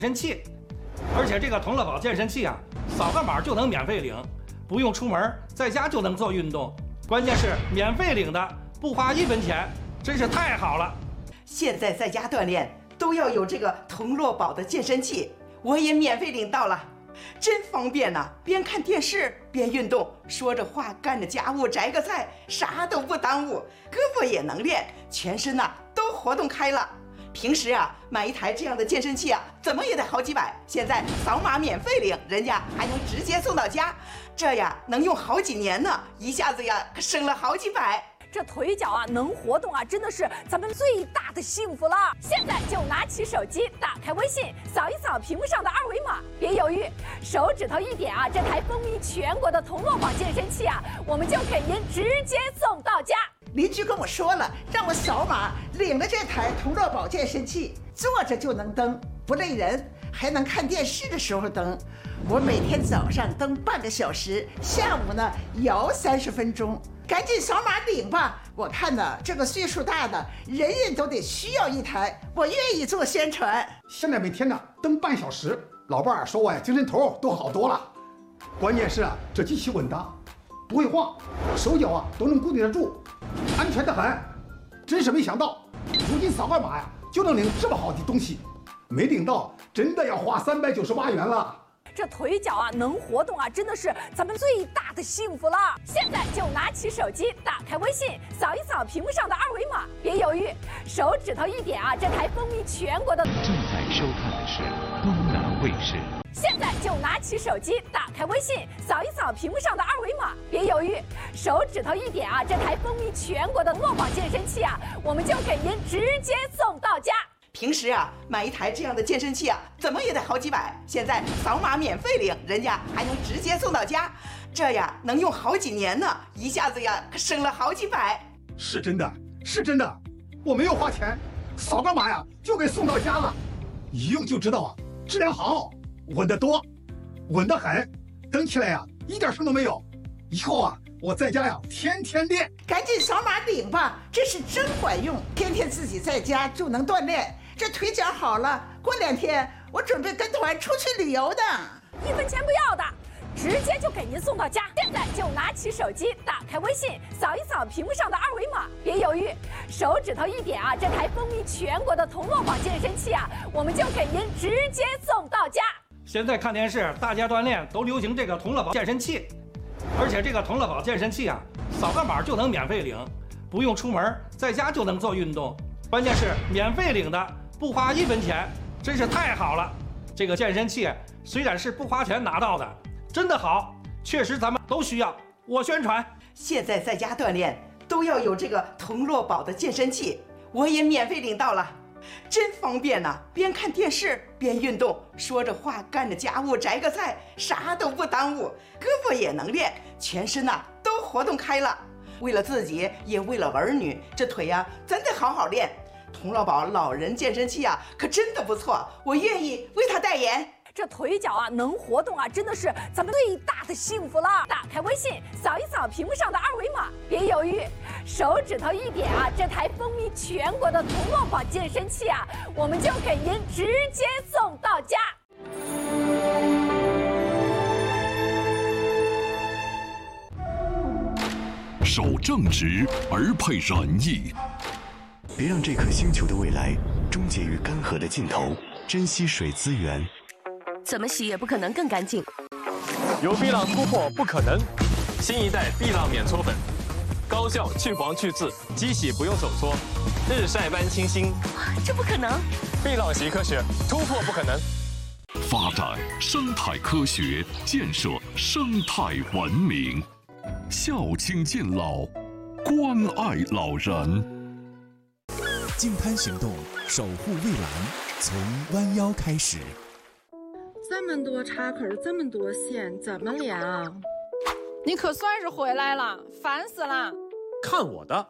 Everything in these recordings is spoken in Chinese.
身器，而且这个同乐宝健身器啊，扫个码就能免费领，不用出门，在家就能做运动。关键是免费领的，不花1分钱，真是太好了。 现在在家锻炼都要有这个同乐宝的健身器，我也免费领到了，真方便呐！边看电视边运动，说着话干着家务，摘个菜，啥都不耽误，胳膊也能练，全身呐都活动开了。平时啊，买一台这样的健身器啊，怎么也得好几百。现在扫码免费领，人家还能直接送到家，这呀能用好几年呢，一下子呀可省了好几百。 这腿脚啊能活动啊，真的是咱们最大的幸福了。现在就拿起手机，打开微信，扫一扫屏幕上的二维码，别犹豫，手指头一点啊，这台风靡全国的同乐宝健身器啊，我们就给您直接送到家。 邻居跟我说了，让我扫码领了这台同乐宝健身器，坐着就能蹬，不累人，还能看电视的时候蹬。我每天早上蹬半个小时，下午呢摇30分钟。赶紧扫码领吧！我看呢，这个岁数大的人人都得需要一台，我愿意做宣传。 现在每天呢蹬半小时，老伴儿说我呀精神头都好多了。关键是啊，这机器稳当，不会晃，手脚啊都能固定得住，安全得很。真是没想到，如今扫个码呀就能领这么好的东西，没领到真的要花398元了。 这腿脚啊能活动啊，真的是咱们最大的幸福了。现在就拿起手机，打开微信，扫一扫屏幕上的二维码，别犹豫，手指头一点啊，这台风靡全国的。 正在收看的是东南卫视。 现在就拿起手机，打开微信，扫一扫屏幕上的二维码，别犹豫，手指头一点啊，这台风靡全国的乐宝健身器啊，我们就给您直接送到家。 平时啊，买一台这样的健身器啊，怎么也得好几百。现在扫码免费领，人家还能直接送到家，这呀能用好几年呢，一下子呀可省了好几百。 是真的，是真的，我没有花钱，扫个码呀就给送到家了，一用就知道啊，质量好，稳得多，稳得很，蹬起来呀一点声都没有。以后啊，我在家呀天天练。 赶紧扫码领吧，这是真管用，天天自己在家就能锻炼。这腿脚好了，过2天我准备跟团出去旅游的 ，1分钱不要的，直接就给您送到家。现在就拿起手机，打开微信，扫一扫屏幕上的二维码，别犹豫，手指头一点啊，这台风靡全国的同乐宝健身器啊，我们就给您直接送到家。 现在看电视，大家锻炼都流行这个同乐宝健身器，而且这个同乐宝健身器啊，扫个码就能免费领，不用出门，在家就能做运动。关键是免费领的，不花1分钱，真是太好了。这个健身器虽然是不花钱拿到的，真的好，确实咱们都需要。我宣传， 现在在家锻炼都要有这个同乐宝的健身器，我也免费领到了，真方便呐！边看电视边运动，说着话干着家务，摘个菜，啥都不耽误，胳膊也能练，全身呐都活动开了。为了自己，也为了儿女，这腿呀真得好好练。同乐宝老人健身器啊，可真的不错，我愿意为他代言。 这腿脚啊能活动啊，真的是咱们最大的幸福了。打开微信，扫一扫屏幕上的二维码，别犹豫，手指头一点啊，这台风靡全国的同乐宝健身器啊，我们就给您直接送到家。 守正直而配仁义， 别让这颗星球的未来终结于干涸的尽头，珍惜水资源。 怎么洗也不可能更干净。 有碧浪突破不可能，新一代碧浪免搓粉，高效去黄去渍，机洗不用手搓，日晒般清新。 这不可能！ 碧浪洗科学，突破不可能。 发展生态科学，建设生态文明，孝亲敬老，关爱老人。 净滩行动，守护蔚蓝，从弯腰开始。 这么多插口，这么多线，怎么连啊？ 你可算是回来了，烦死了！ 看我的！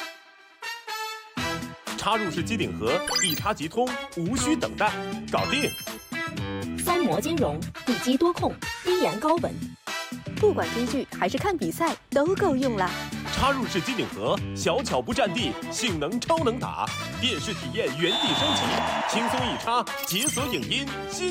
插入式机顶盒，一插即通，无需等待，搞定。 3模兼容，地基多控，低延高稳，不管追剧还是看比赛都够用了。 插入式机顶盒，小巧不占地，性能超能打，电视体验原地升级，轻松一插，解锁影音新